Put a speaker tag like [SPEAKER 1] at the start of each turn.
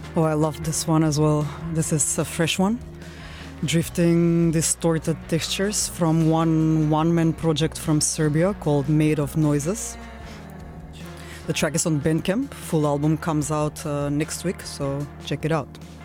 [SPEAKER 1] Oh, I love this one as well. This is a fresh one. Drifting distorted textures from one-man project from Serbia called Made of Noises. The track is on Bandcamp. Full album comes out next week, so check it out.